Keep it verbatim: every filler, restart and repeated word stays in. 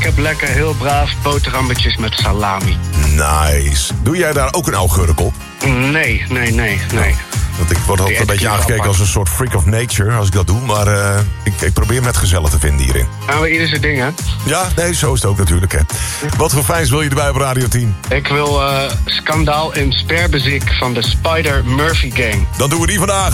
heb lekker heel braaf boterhammetjes met salami. Nice. Doe jij daar ook een augurk op? Nee, nee, nee, nee. Want ik word altijd een beetje aangekeken als een soort freak of nature als ik dat doe. Maar uh, ik, ik probeer met gezellig te vinden hierin. Nou, we ieder zijn ding, hè? Ja, nee, zo is het ook natuurlijk, hè. Wat voor fijns wil je erbij op Radio tien? Ik wil uh, Skandaal in Sperbeziek van de Spider Murphy Gang. Dan doen we die vandaag.